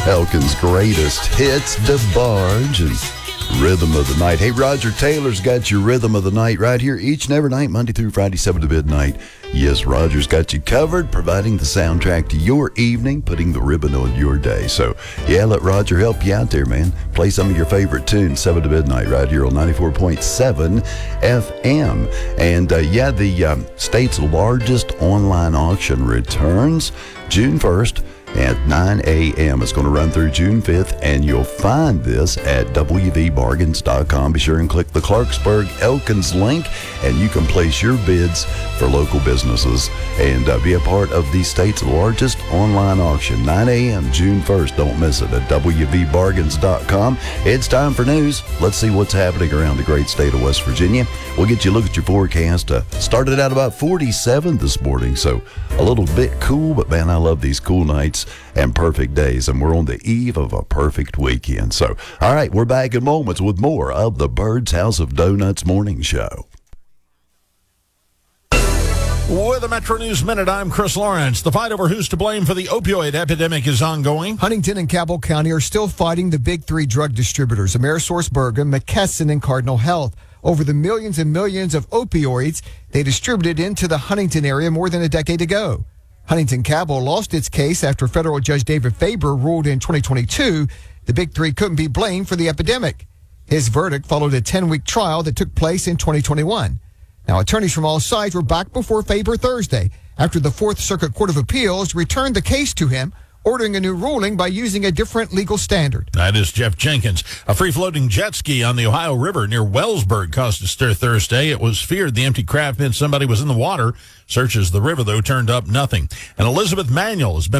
Elkin's greatest hits, DeBarge and Rhythm of the Night. Hey, Roger Taylor's got your Rhythm of the Night right here each and every night, Monday through Friday, 7 to midnight. Yes, Roger's got you covered, providing the soundtrack to your evening, putting the ribbon on your day. So, yeah, let Roger help you out there, man. Play some of your favorite tunes, 7 to midnight, right here on 94.7 FM. And, the state's largest online auction returns June 1st. At 9 a.m. It's going to run through June 5th, and you'll find this at wvbargains.com. Be sure and click the Clarksburg Elkins link, and you can place your bids for local businesses and be a part of the state's largest online auction. 9 a.m. June 1st. Don't miss it at wvbargains.com. It's time for news. Let's see what's happening around the great state of West Virginia. We'll get you a look at your forecast. Started out about 47 this morning, so a little bit cool, but man, I love these cool nights and perfect days, and we're on the eve of a perfect weekend. So, all right, we're back in moments with more of the Bird's House of Donuts Morning Show. With a Metro News Minute, I'm Chris Lawrence. The fight over who's to blame for the opioid epidemic is ongoing. Huntington and Cabell County are still fighting the big three drug distributors, AmerisourceBergen, McKesson, and Cardinal Health, over the millions and millions of opioids they distributed into the Huntington area more than a decade ago. Huntington Cabell lost its case after federal Judge David Faber ruled in 2022 the big three couldn't be blamed for the epidemic. His verdict followed a 10-week trial that took place in 2021. Now, attorneys from all sides were back before Faber Thursday after the Fourth Circuit Court of Appeals returned the case to him, ordering a new ruling by using a different legal standard. That is Jeff Jenkins. A free-floating jet ski on the Ohio River near Wellsburg caused a stir Thursday. It was feared the empty craft meant somebody was in the water. Searches the river, though, turned up nothing. And Elizabeth Manuel has been